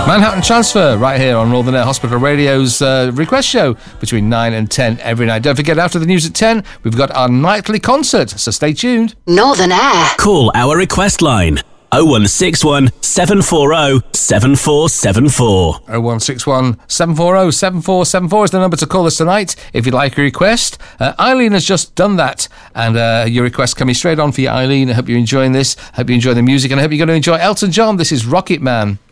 Manhattan Transfer, right here on Northern Air Hospital Radio's request show between 9 and 10 every night. Don't forget, after the news at 10, we've got our nightly concert, so stay tuned. Northern Air. Call our request line. 0161 740 7474. 0161 740 7474 is the number to call us tonight if you'd like a request. Eileen has just done that, and your request coming straight on for you, Eileen. I hope you're enjoying this. I hope you enjoy the music, and I hope you're going to enjoy Elton John. This is Rocket Man.